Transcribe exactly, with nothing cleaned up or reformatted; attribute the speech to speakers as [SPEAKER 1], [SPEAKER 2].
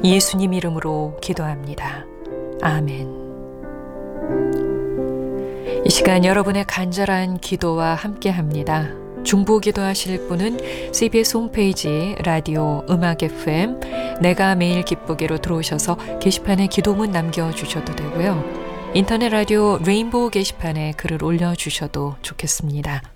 [SPEAKER 1] 예수님 이름으로 기도합니다. 아멘. 이 시간 여러분의 간절한 기도와 함께합니다. 중보 기도하실 분은 씨비에스 홈페이지 라디오 음악 에프엠 내가 매일 기쁘게로 들어오셔서 게시판에 기도문 남겨주셔도 되고요. 인터넷 라디오 레인보우 게시판에 글을 올려주셔도 좋겠습니다.